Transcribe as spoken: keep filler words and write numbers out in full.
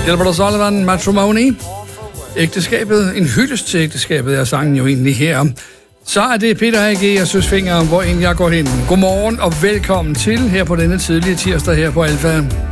Gilbert Sullivan, Matrimony. Ægteskabet, en hyldest til ægteskabet er sangen jo egentlig her. Så er det Peter A G og Søs Fenger, hvor end jeg går hen. Godmorgen og velkommen til her på denne tidlige tirsdag her på Alfa.